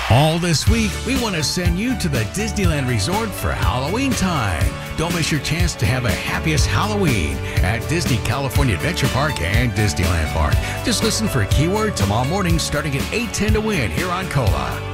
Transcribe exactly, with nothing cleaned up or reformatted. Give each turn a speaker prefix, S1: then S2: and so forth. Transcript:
S1: All this week, we want to send you to the Disneyland Resort for Halloween time. Don't miss your chance to have a happiest Halloween at Disney California Adventure Park and Disneyland Park. Just listen for a keyword tomorrow morning starting at eight ten to win here on COLA.